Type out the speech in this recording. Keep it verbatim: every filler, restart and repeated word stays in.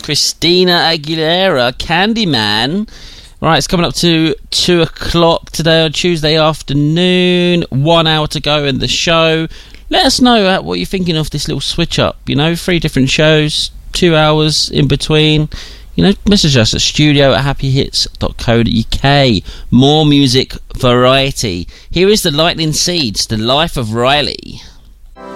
Christina Aguilera, Candyman. Right, it's coming up to two o'clock today on Tuesday afternoon. One hour to go in the show. Let us know what you're thinking of this little switch up. You know, three different shows, two hours in between. You know, message us at studio at happy hits dot co dot uk. More music variety. Here is the Lightning Seeds, The Life of Riley.